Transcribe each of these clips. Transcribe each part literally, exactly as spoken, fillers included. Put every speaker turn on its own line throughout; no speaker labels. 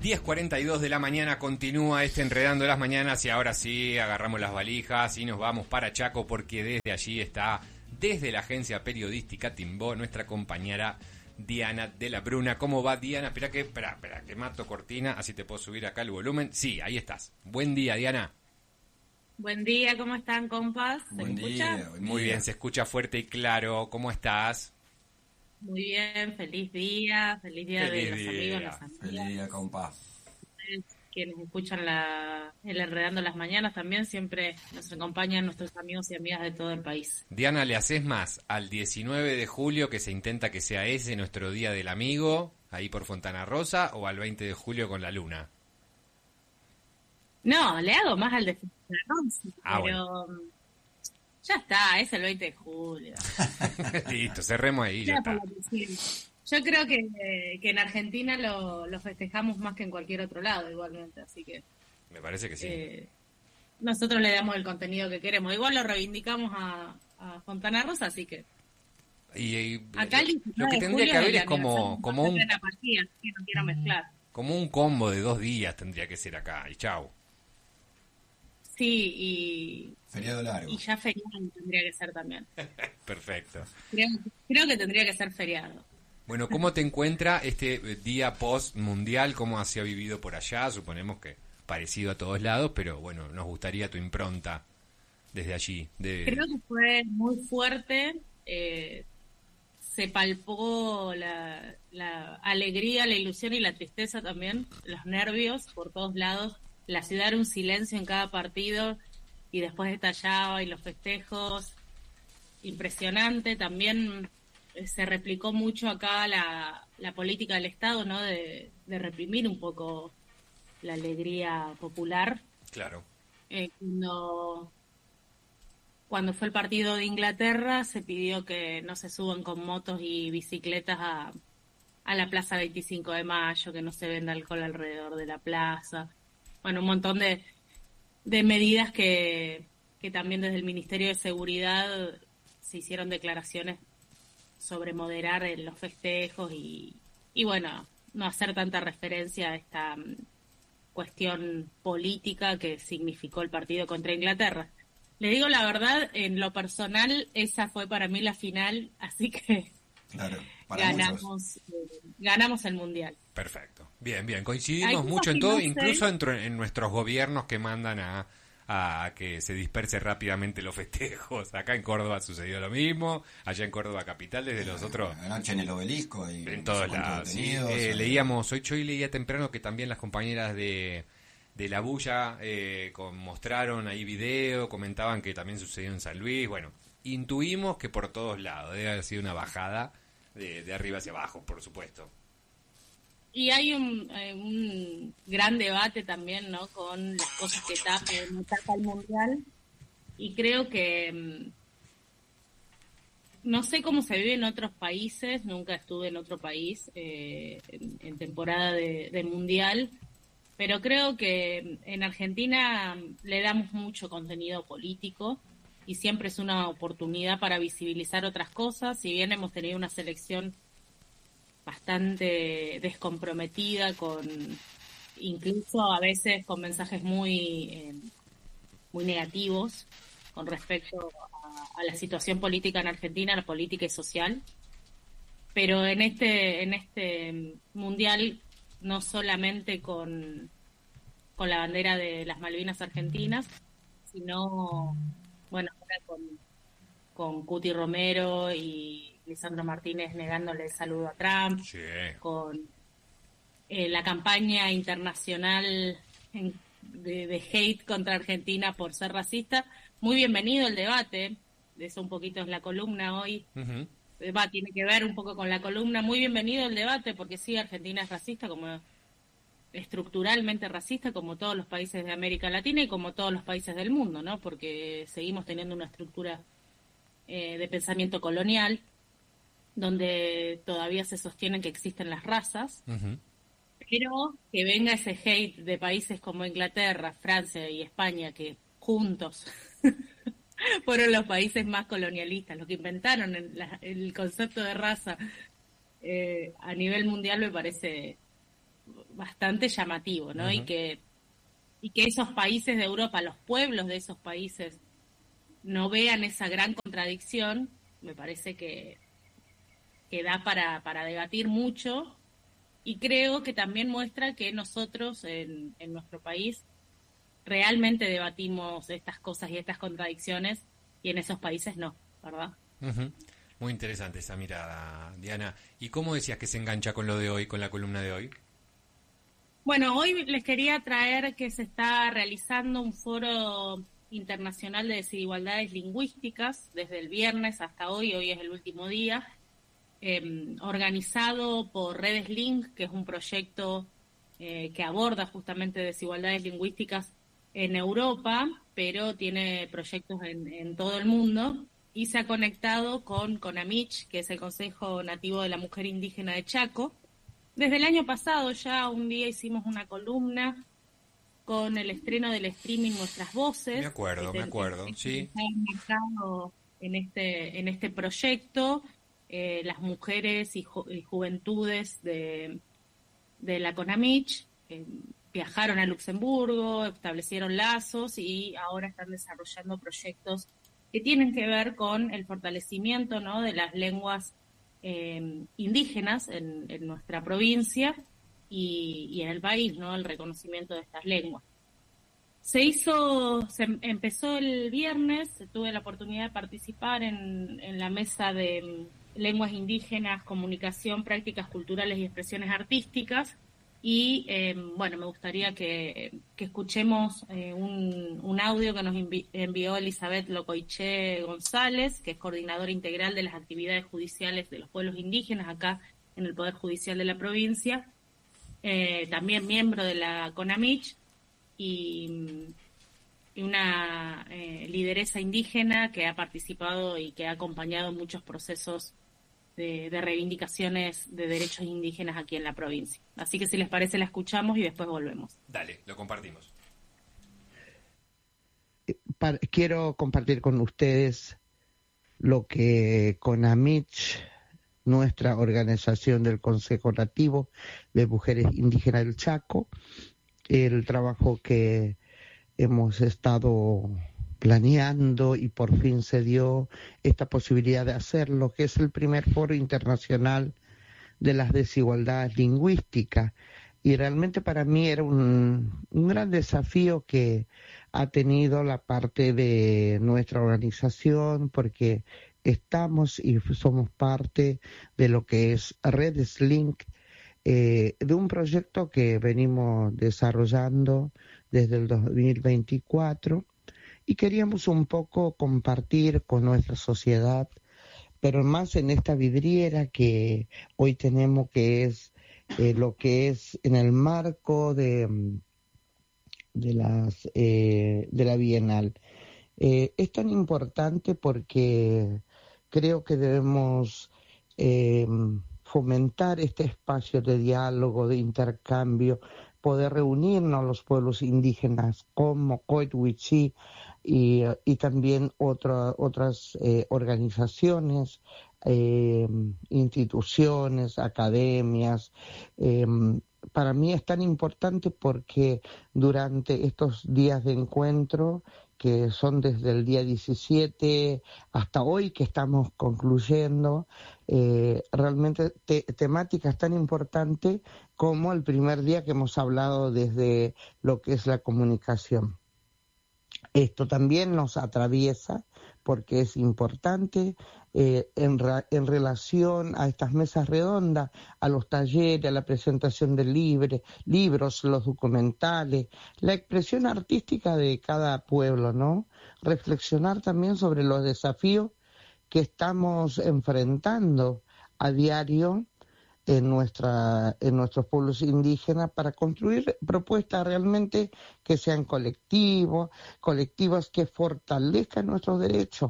diez cuarenta y dos de la mañana continúa este Enredando las Mañanas y ahora sí agarramos las valijas y nos vamos para Chaco porque desde allí está, desde la agencia periodística Timbó, nuestra compañera Diana de la Bruna. ¿Cómo va, Diana? Espera que, espera, espera, que mato cortina, así te puedo subir acá el volumen. Sí, ahí estás. Buen día, Diana.
Buen día, ¿cómo están, compas? ¿Se
Buen
me escucha?
día, buen
Muy
día.
bien, se escucha fuerte y claro. ¿Cómo estás?
Muy bien, feliz día, feliz día
Feliz
de los
día.
amigos, las amigas,
Feliz día, compa.
quienes escuchan la, el Enredando las Mañanas también, siempre nos acompañan nuestros amigos y amigas de todo el país.
Diana, ¿le haces más al diecinueve de julio, que se intenta que sea ese nuestro Día del Amigo, ahí por Fontana Rosa, o al veinte de julio con la luna?
No, le hago más al de Rosa,
Ah,
pero ya está, es el veinte de julio.
Listo, cerremos ahí, ya
Ya
está.
por lo que sí. Yo creo que, que en Argentina lo, lo festejamos más que en cualquier otro lado igualmente, así que
Me parece que sí.
eh, nosotros le damos el contenido que queremos. Igual lo reivindicamos a, a Fontana Rosa, así que
Y, y
acá el
lo, lo
diecinueve
que
de
tendría
julio
que haber
el
es como,
aniversario
como
más
un
de la partida, así que no quiero mezclar.
como un combo de dos días tendría que ser acá, y chau.
Sí, y,
Feriado largo.
y ya feriado tendría que ser también.
Perfecto.
Creo, creo que tendría que ser feriado.
Bueno, ¿cómo te encuentra este eh, día post-mundial? ¿Cómo se ha vivido por allá? Suponemos que parecido a todos lados, pero bueno, nos gustaría tu impronta desde allí. De...
Creo que fue muy fuerte. Eh, se palpó la, la alegría, la ilusión y la tristeza también, los nervios por todos lados. La ciudad era un silencio en cada partido y después estallaba y los festejos. Impresionante. También eh, se replicó mucho acá la, la política del Estado, ¿no? De, de reprimir un poco la alegría popular.
Claro.
Eh, cuando, cuando fue el partido de Inglaterra, se pidió que no se suban con motos y bicicletas a, a la Plaza veinticinco de Mayo, que no se venda alcohol alrededor de la plaza. Bueno, un montón de, de medidas que, que también desde el Ministerio de Seguridad se hicieron declaraciones sobre moderar en los festejos y, y bueno, no hacer tanta referencia a esta um, cuestión política que significó el partido contra Inglaterra. Le digo la verdad, en lo personal, esa fue para mí la final, así que
Claro, para muchos.
ganamos, eh, ganamos el Mundial.
Perfecto. Bien, bien.
Hay
Coincidimos
cosas
mucho en
que
todo,
no sé.
incluso en, tro- en nuestros gobiernos que mandan a, a que se disperse rápidamente los festejos. Acá en Córdoba sucedió lo mismo, allá en Córdoba capital, desde los otros...
Anoche en el obelisco. Y
En
no
todos
sé cuántos
lados, sí.
detenidos,
Eh,
eh,
leíamos, hoy, hoy leía temprano que también las compañeras de, de La Bulla eh, con- mostraron ahí video, comentaban que también sucedió en San Luis. Bueno, intuimos que por todos lados, debe haber sido una bajada de, de arriba hacia abajo, por supuesto.
Y hay un, eh, un gran debate también, ¿no? Con las cosas que tapa, no tapa el Mundial. Y creo que mm, no sé cómo se vive en otros países, nunca estuve en otro país eh, en, en temporada de, de Mundial, pero creo que en Argentina le damos mucho contenido político y siempre es una oportunidad para visibilizar otras cosas. Si bien hemos tenido una selección bastante descomprometida, con incluso a veces con mensajes muy eh, muy negativos con respecto a, a la situación política en Argentina, la política y social, pero en este en este mundial no solamente con con la bandera de las Malvinas argentinas, sino bueno ahora con con Cuti Romero y Lisandro Martínez negándole el saludo a Trump,
Sí.
con eh, la campaña internacional en, de, de hate contra Argentina por ser racista. Muy bienvenido el debate, de eso un poquito es la columna hoy,
Ujú.
eh, va, tiene que ver un poco con la columna. Muy bienvenido el debate, porque sí, Argentina es racista, como estructuralmente racista, como todos los países de América Latina y como todos los países del mundo, ¿no? Porque seguimos teniendo una estructura eh, de pensamiento colonial, donde todavía se sostienen que existen las razas,
Ujú.
pero que venga ese hate de países como Inglaterra, Francia y España, que juntos fueron los países más colonialistas, los que inventaron el, la- el concepto de raza eh, a nivel mundial, me parece bastante llamativo, ¿no? Uh-huh. Y que y que esos países de Europa, los pueblos de esos países, no vean esa gran contradicción, me parece que, que da para, para debatir mucho, y creo que también muestra que nosotros en, en nuestro país realmente debatimos estas cosas y estas contradicciones, y en esos países no, ¿verdad?
Uh-huh. Muy interesante esa mirada, Diana. ¿Y cómo decías que se engancha con lo de hoy, con la columna de hoy?
Bueno, hoy les quería traer que se está realizando un foro internacional de desigualdades lingüísticas desde el viernes hasta hoy, hoy es el último día, eh, organizado por Redes Link, que es un proyecto eh, que aborda justamente desigualdades lingüísticas en Europa, pero tiene proyectos en, en todo el mundo, y se ha conectado con CONAMICH, que es el Consejo Nativo de la Mujer Indígena de Chaco. Desde el año pasado ya un día hicimos una columna con el estreno del streaming Nuestras Voces.
Me acuerdo, me acuerdo, que, sí.
Está marcado en este, en este proyecto, eh, las mujeres y, ju- y juventudes de, de la CONAMICH eh, viajaron a Luxemburgo, establecieron lazos y ahora están desarrollando proyectos que tienen que ver con el fortalecimiento, ¿no?, de las lenguas eh, indígenas en, en nuestra provincia y, y en el país, ¿no?, el reconocimiento de estas lenguas. Se hizo, se empezó el viernes, tuve la oportunidad de participar en, en la mesa de lenguas indígenas, comunicación, prácticas culturales y expresiones artísticas. Y, eh, bueno, me gustaría que, que escuchemos eh, un, un audio que nos envi- envió Elizabeth Locoiche González, que es coordinadora integral de las actividades judiciales de los pueblos indígenas acá en el Poder Judicial de la provincia, eh, también miembro de la CONAMICH, y, y una eh, lideresa indígena que ha participado y que ha acompañado muchos procesos De, de reivindicaciones de derechos indígenas aquí en la provincia. Así que si les parece la escuchamos y después volvemos.
Dale, lo compartimos.
Quiero compartir con ustedes lo que CONAMICH, nuestra organización del Consejo Nativo de Mujeres Indígenas del Chaco, el trabajo que hemos estado planeando y por fin se dio esta posibilidad de hacerlo, que es el primer foro internacional de las desigualdades lingüísticas. Y realmente para mí era un, un gran desafío que ha tenido la parte de nuestra organización, porque estamos y somos parte de lo que es Redes Link, eh, de un proyecto que venimos desarrollando desde el dos mil veinticuatro, y queríamos un poco compartir con nuestra sociedad, pero más en esta vidriera que hoy tenemos, que es eh, lo que es en el marco de, de, las, eh, de la Bienal. Eh, es tan importante porque creo que debemos eh, fomentar este espacio de diálogo, de intercambio, poder reunirnos los pueblos indígenas como Coithuichi, Y, y también otra, otras eh, organizaciones, eh, instituciones, academias. Eh, para mí es tan importante porque durante estos días de encuentro, que son desde el día diecisiete hasta hoy que estamos concluyendo, eh, realmente te, temáticas tan importantes como el primer día que hemos hablado desde lo que es la comunicación. Esto también nos atraviesa porque es importante eh, en, ra- en relación a estas mesas redondas, a los talleres, a la presentación de libre, libros, los documentales, la expresión artística de cada pueblo, ¿no? Reflexionar también sobre los desafíos que estamos enfrentando a diario en nuestra en nuestros pueblos indígenas para construir propuestas realmente que sean colectivos, colectivas que fortalezcan nuestros derechos,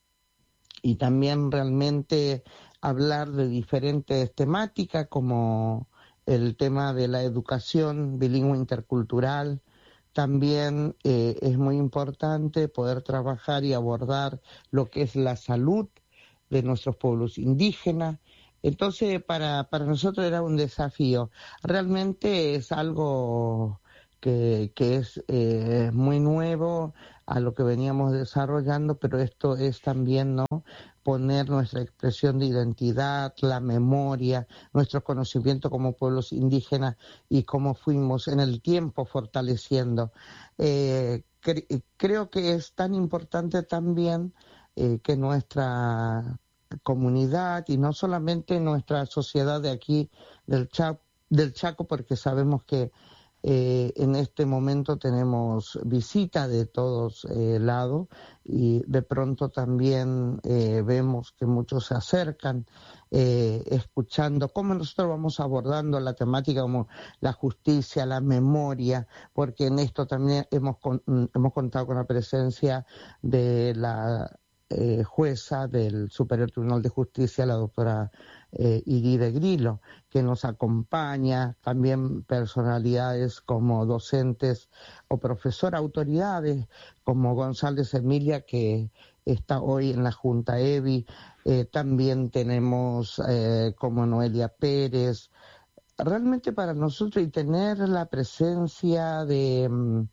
y también realmente hablar de diferentes temáticas como el tema de la educación bilingüe intercultural. También eh, es muy importante poder trabajar y abordar lo que es la salud de nuestros pueblos indígenas, Entonces, para, para nosotros era un desafío. Realmente es algo que, que es eh, muy nuevo a lo que veníamos desarrollando, pero esto es también, ¿no?, poner nuestra expresión de identidad, la memoria, nuestro conocimiento como pueblos indígenas y cómo fuimos en el tiempo fortaleciendo. Eh, cre- creo que es tan importante también eh, que nuestra comunidad y no solamente nuestra sociedad de aquí del Chaco, del Chaco, porque sabemos que eh, en este momento tenemos visita de todos eh, lados y de pronto también eh, vemos que muchos se acercan eh, escuchando cómo nosotros vamos abordando la temática como la justicia, la memoria, porque en esto también hemos, con, hemos contado con la presencia de la eh, jueza del Superior Tribunal de Justicia, la doctora eh, Iride Grillo, que nos acompaña, también personalidades como docentes o profesor, autoridades como González Emilia, que está hoy en la Junta E B I, eh, también tenemos eh, como Noelia Pérez. Realmente para nosotros, y tener la presencia de...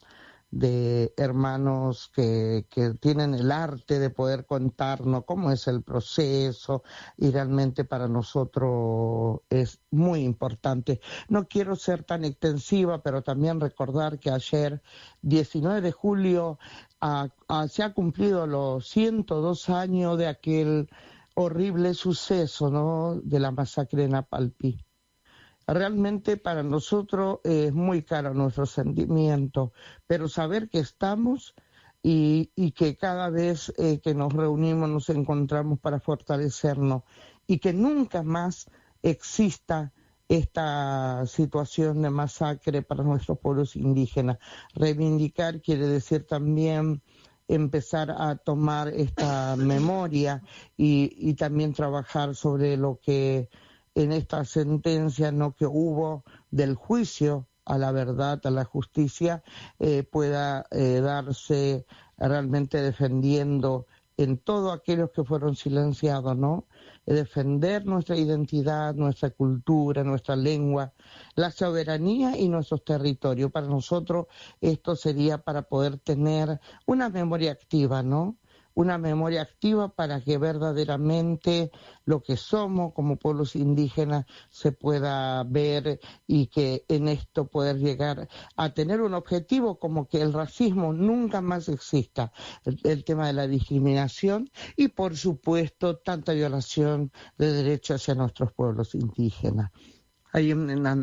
de hermanos que, que tienen el arte de poder contarnos cómo es el proceso, y realmente para nosotros es muy importante. No quiero ser tan extensiva, pero también recordar que ayer, diecinueve de julio, a, a, se ha cumplido los ciento dos años de aquel horrible suceso, ¿no?, de la masacre en Apalpí. Realmente para nosotros es muy caro nuestro sentimiento, pero saber que estamos y, y que cada vez eh, que nos reunimos nos encontramos para fortalecernos y que nunca más exista esta situación de masacre para nuestros pueblos indígenas. Reivindicar quiere decir también empezar a tomar esta memoria y, y también trabajar sobre lo que en esta sentencia, ¿no?, que hubo del juicio a la verdad, a la justicia, eh, pueda eh, darse realmente defendiendo en todos aquellos que fueron silenciados, ¿no? Eh, defender nuestra identidad, nuestra cultura, nuestra lengua, la soberanía y nuestros territorios. Para nosotros esto sería para poder tener una memoria activa, ¿no?, una memoria activa para que verdaderamente lo que somos como pueblos indígenas se pueda ver y que en esto poder llegar a tener un objetivo como que el racismo nunca más exista, el, el tema de la discriminación y por supuesto tanta violación de derechos hacia nuestros pueblos indígenas. Hay un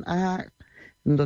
en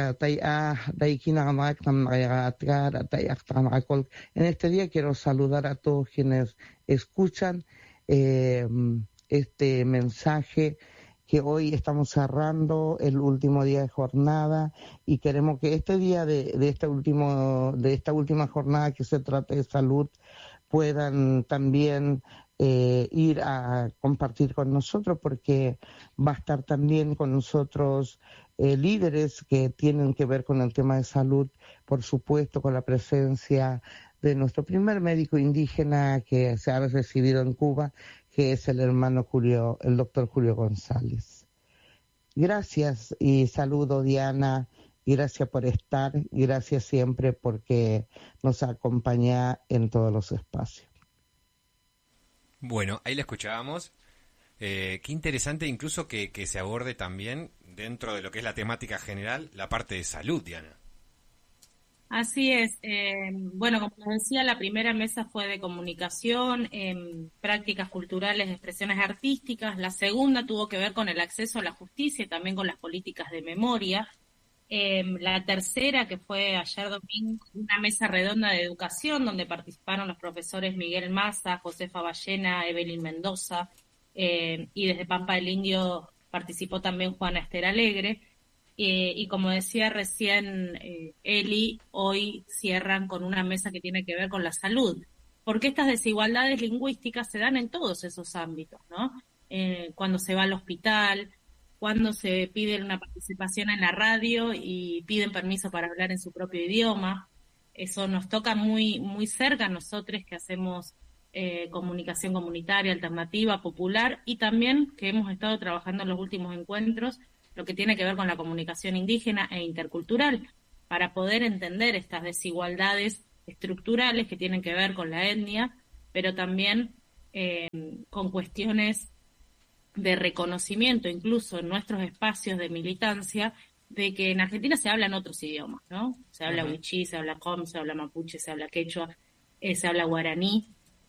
este día quiero saludar a todos quienes escuchan eh, este mensaje, que hoy estamos cerrando el último día de jornada y queremos que este día de, de, este último, de esta última jornada que se trata de salud puedan también eh, ir a compartir con nosotros, porque va a estar también con nosotros Eh, líderes que tienen que ver con el tema de salud, por supuesto con la presencia de nuestro primer médico indígena que se ha recibido en Cuba, que es el hermano Julio, el doctor Julio González. Gracias y saludo, Diana, y gracias por estar, y gracias siempre porque nos acompaña en todos los espacios.
Bueno, ahí la escuchábamos. Eh, qué interesante incluso que, que se aborde también dentro de lo que es la temática general, la parte de salud, Diana.
Así es. Eh, bueno, como les decía, la primera mesa fue de comunicación, eh, prácticas culturales, expresiones artísticas. La segunda tuvo que ver con el acceso a la justicia y también con las políticas de memoria. Eh, la tercera, que fue ayer domingo, una mesa redonda de educación donde participaron los profesores Miguel Maza, Josefa Ballena, Evelyn Mendoza, eh, y desde Pampa del Indio participó también Juana Esther Alegre. Eh, y como decía recién eh, Eli, hoy cierran con una mesa que tiene que ver con la salud, porque estas desigualdades lingüísticas se dan en todos esos ámbitos, ¿no? Eh, cuando se va al hospital, cuando se pide una participación en la radio y piden permiso para hablar en su propio idioma. Eso nos toca muy muy cerca a nosotros que hacemos eh, comunicación comunitaria, alternativa, popular, y también que hemos estado trabajando en los últimos encuentros lo que tiene que ver con la comunicación indígena e intercultural, para poder entender estas desigualdades estructurales que tienen que ver con la etnia, pero también eh, con cuestiones de reconocimiento, incluso en nuestros espacios de militancia, de que en Argentina se hablan otros idiomas, ¿no? Se habla wichí, se habla com, se habla mapuche, se habla quechua, eh, se habla guaraní,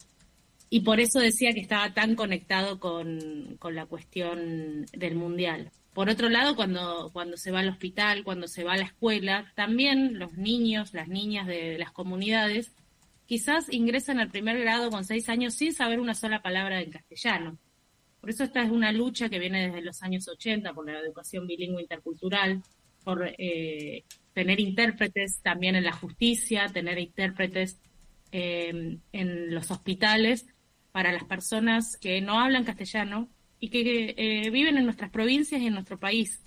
y por eso decía que estaba tan conectado con, con la cuestión del mundial. Por otro lado, cuando, cuando se va al hospital, cuando se va a la escuela, también los niños, las niñas de, de las comunidades, quizás ingresan al primer grado con seis años sin saber una sola palabra en castellano. Por eso esta es una lucha que viene desde los años ochenta por la educación bilingüe intercultural, por eh, tener intérpretes también en la justicia, tener intérpretes eh, en los hospitales para las personas que no hablan castellano y que eh, viven en nuestras provincias y en nuestro país.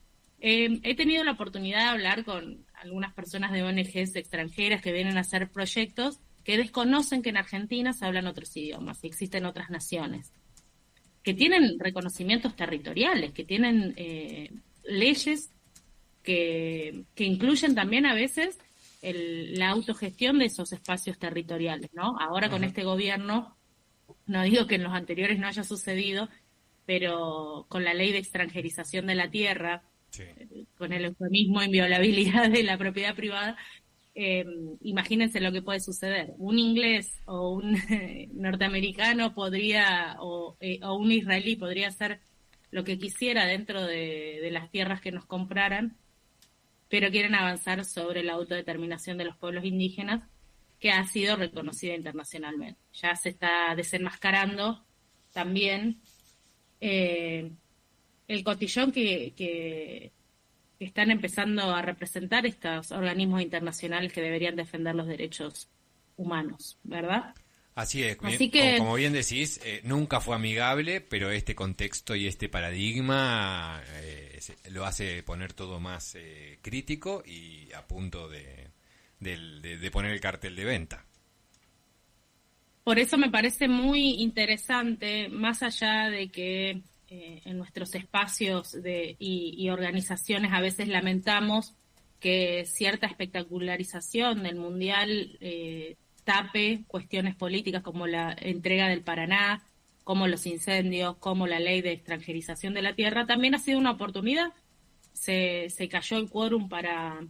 Eh, he tenido la oportunidad de hablar con algunas personas de O N Ges extranjeras que vienen a hacer proyectos que desconocen que en Argentina se hablan otros idiomas y existen otras naciones, que tienen reconocimientos territoriales, que tienen eh, leyes que, que incluyen también a veces el, la autogestión de esos espacios territoriales, ¿no? Ahora uh-huh. con este gobierno, no digo que en los anteriores no haya sucedido, pero con la ley de extranjerización de la tierra, sí. eh, con el eufemismo inviolabilidad de la propiedad privada, eh, imagínense lo que puede suceder. Un inglés o un eh, norteamericano podría, o, eh, o un israelí podría hacer lo que quisiera dentro de, de las tierras que nos compraran, pero quieren avanzar sobre la autodeterminación de los pueblos indígenas, que ha sido reconocida internacionalmente. Ya se está desenmascarando también eh, el cotillón que, que, que están empezando a representar estos organismos internacionales que deberían defender los derechos humanos, ¿verdad?
Así es,
Así que,
como, como bien decís, eh, nunca fue amigable, pero este contexto y este paradigma eh, lo hace poner todo más eh, crítico y a punto de, de, de, de poner el cartel de venta.
Por eso me parece muy interesante, más allá de que eh, en nuestros espacios de, y, y organizaciones a veces lamentamos que cierta espectacularización del Mundial eh, tape cuestiones políticas como la entrega del Paraná, como los incendios, como la ley de extranjerización de la tierra, también ha sido una oportunidad. Se, se cayó el quórum para...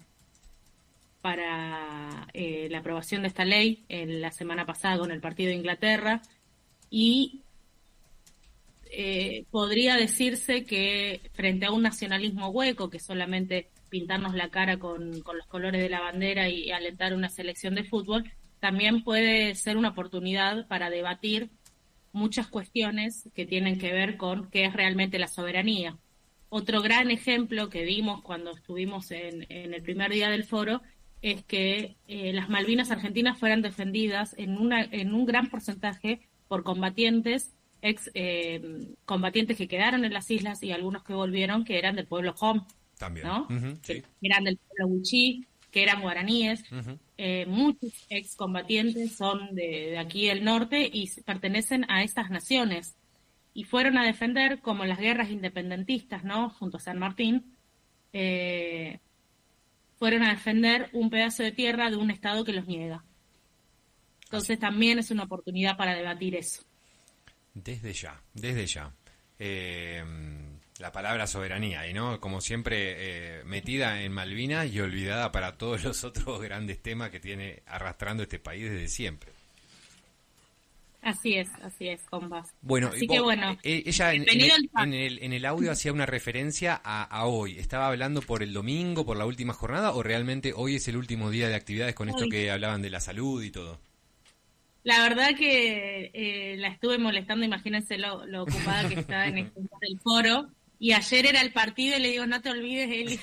para eh, la aprobación de esta ley en la semana pasada con el partido de Inglaterra, y eh, podría decirse que frente a un nacionalismo hueco, que solamente pintarnos la cara con, con los colores de la bandera y alentar una selección de fútbol, también puede ser una oportunidad para debatir muchas cuestiones que tienen que ver con qué es realmente la soberanía. Otro gran ejemplo que vimos cuando estuvimos en, en el primer día del foro es que eh, las Malvinas argentinas fueran defendidas en una en un gran porcentaje por combatientes, ex eh, combatientes que quedaron en las islas y algunos que volvieron, que eran del pueblo Hom,
también,
¿no?
Uh-huh, sí.
Que eran del pueblo Wichí, que eran guaraníes. Uh-huh. Eh, muchos excombatientes son de, de aquí del norte y pertenecen a estas naciones. Y fueron a defender, como las guerras independentistas, ¿no? Junto a San Martín, eh, fueron a defender un pedazo de tierra de un Estado que los niega. Entonces Así. También es una oportunidad para debatir eso.
Desde ya, desde ya. Eh, la palabra soberanía, y no, como siempre, eh, metida en Malvinas y olvidada para todos los otros grandes temas que tiene arrastrando este país desde siempre.
Así es, así es, compas.
Bueno,
así
vos,
que bueno.
Eh, ella en, en, el, en, el, en el audio hacía una referencia a, a hoy. ¿Estaba hablando por el domingo, por la última jornada, o realmente hoy es el último día de actividades con hoy. Esto que hablaban de la salud y todo?
La verdad que eh, la estuve molestando, imagínense lo, lo ocupada que estaba en el, el foro. Y ayer era el partido y le digo, no te olvides, Eli.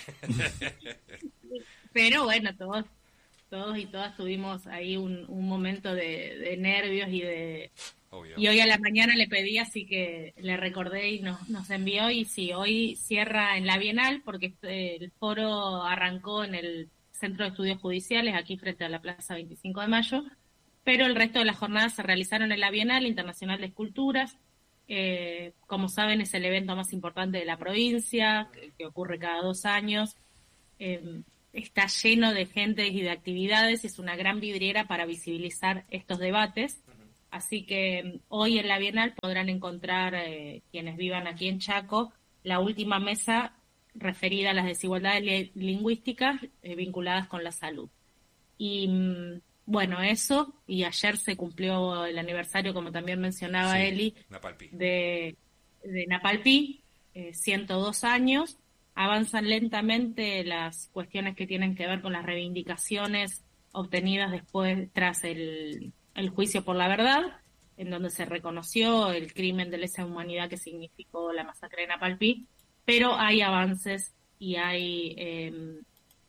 Pero bueno, todos todos y todas tuvimos ahí un, un momento de, de nervios y de... Obvio. Y hoy a la mañana le pedí, así que le recordé y nos, nos envió. Y sí, hoy cierra en la Bienal, porque el foro arrancó en el Centro de Estudios Judiciales, aquí frente a la Plaza veinticinco de Mayo. pero el resto de las jornadas se realizaron en la Bienal Internacional de Esculturas. Eh, como saben, es el evento más importante de la provincia, que, que ocurre cada dos años. Eh, está lleno de gente y de actividades, es una gran vidriera para visibilizar estos debates. Así que hoy en la Bienal podrán encontrar, eh, quienes vivan aquí en Chaco, la última mesa referida a las desigualdades li- lingüísticas eh, vinculadas con la salud. Y bueno, eso, y ayer se cumplió el aniversario, como también mencionaba sí, Eli,
Napalpí.
de, de Napalpí, eh, ciento dos años. Avanzan lentamente las cuestiones que tienen que ver con las reivindicaciones obtenidas después, tras el, el juicio por la verdad, en donde se reconoció el crimen de lesa humanidad que significó la masacre de Napalpí, pero hay avances y hay... Eh,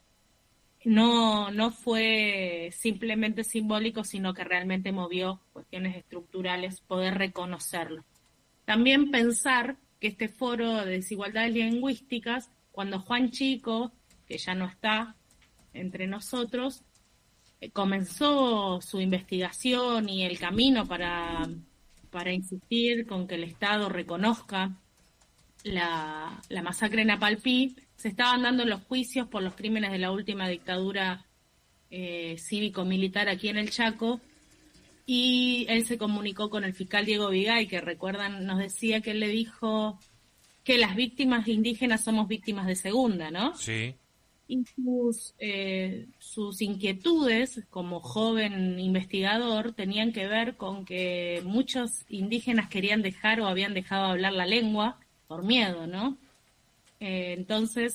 no, no fue simplemente simbólico, sino que realmente movió cuestiones estructurales, poder reconocerlo. También pensar que este foro de desigualdades lingüísticas, cuando Juan Chico, que ya no está entre nosotros, eh, comenzó su investigación y el camino para, para insistir con que el Estado reconozca la, la masacre en Napalpí, se estaban dando los juicios por los crímenes de la última dictadura eh, cívico-militar aquí en el Chaco, y él se comunicó con el fiscal Diego Vigay, que recuerdan, nos decía que él le dijo que las víctimas indígenas somos víctimas de segunda, ¿no?
Sí.
Y sus, eh, sus inquietudes como joven investigador tenían que ver con que muchos indígenas querían dejar o habían dejado de hablar la lengua por miedo, ¿no? Eh, entonces,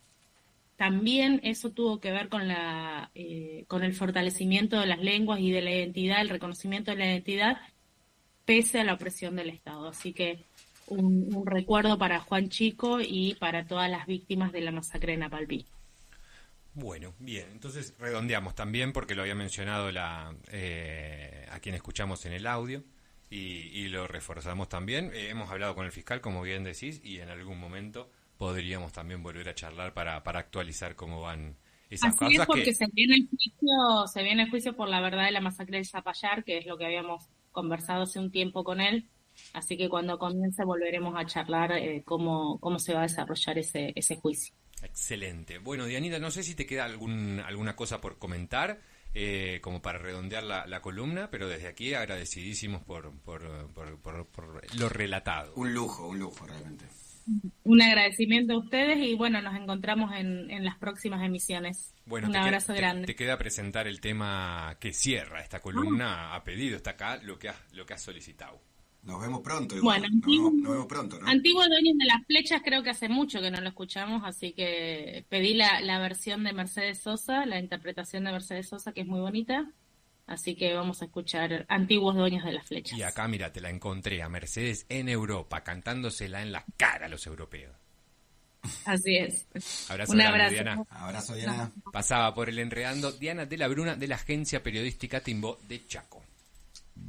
también eso tuvo que ver con la eh, con el fortalecimiento de las lenguas y de la identidad, el reconocimiento de la identidad, pese a la opresión del Estado. Así que un, un recuerdo para Juan Chico y para todas las víctimas de la masacre de Napalpí.
Bueno, bien, entonces redondeamos también, porque lo había mencionado la eh, a quien escuchamos en el audio, y, y lo reforzamos también. Eh, hemos hablado con el fiscal, como bien decís, y en algún momento podríamos también volver a charlar para, para actualizar cómo van esas
Así
cosas.
Es porque
que...
se viene el juicio, se viene el juicio por la verdad de la masacre del Zapallar, que es lo que habíamos conversado hace un tiempo con él. Así que cuando comience volveremos a charlar eh, cómo, cómo se va a desarrollar ese, ese juicio.
Excelente. Bueno, Dianita, no sé si te queda algún, alguna cosa por comentar, eh, como para redondear la, la columna, pero desde aquí agradecidísimos por, por, por, por, por lo relatado.
Un lujo, un lujo realmente.
Un agradecimiento a ustedes y bueno, nos encontramos en, en las próximas emisiones.
Bueno,
un
te
abrazo
queda,
grande.
Te, te queda presentar el tema que cierra esta columna, a pedido, está acá lo que has, lo que has solicitado.
Nos vemos pronto. Igual.
Bueno,
nos,
antiguo,
vemos, nos vemos pronto, ¿no?
Antiguos Dueños de las Flechas, creo que hace mucho que no lo escuchamos, así que pedí la, la versión de Mercedes Sosa, la interpretación de Mercedes Sosa, que es muy bonita. Así que vamos a escuchar Antiguos Dueños de las Flechas.
Y acá, mira, te la encontré a Mercedes en Europa, cantándosela en la cara a los europeos.
Así es.
Abrazo
Un
grande,
abrazo.
Diana.
Abrazo, Diana.
Pasaba por el Enredando Diana de la Bruna, de la agencia periodística Timbó de Chaco.